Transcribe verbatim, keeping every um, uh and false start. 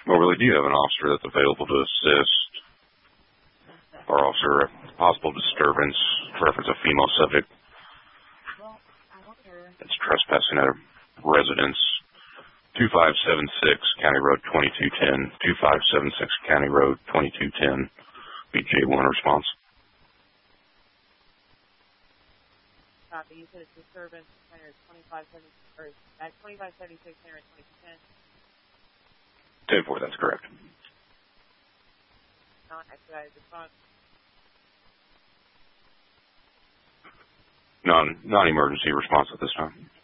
Moberly, do you have an officer that's available to assist our officer? Possible disturbance, reference a female subject. Well, I don't hear. It's trespassing at a residence. two five seven six County Road twenty-two ten. two five seven six County Road twenty-two ten. B J one response. Copy. You said it's disturbance. Center twenty-five seventy-six or at twenty-five seventy-six Center twenty-two ten. ten four, that's correct. Non-expedited response. Non, non-emergency response at this time.